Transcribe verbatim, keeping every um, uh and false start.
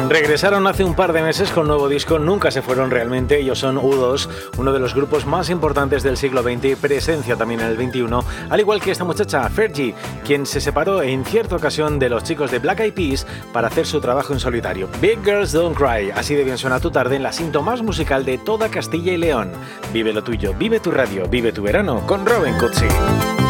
Regresaron hace un par de meses con nuevo disco, nunca se fueron realmente. Ellos son U dos, uno de los grupos más importantes del siglo veinte, presencia también en el veintiuno, al igual que esta muchacha, Fergie, quien se separó en cierta ocasión de los chicos de Black Eyed Peas para hacer su trabajo en solitario. Big Girls Don't Cry, así de bien suena tu tarde en la cinta más musical de toda Castilla y León. Vive lo tuyo, vive tu radio, vive tu verano con Robin Cutsi.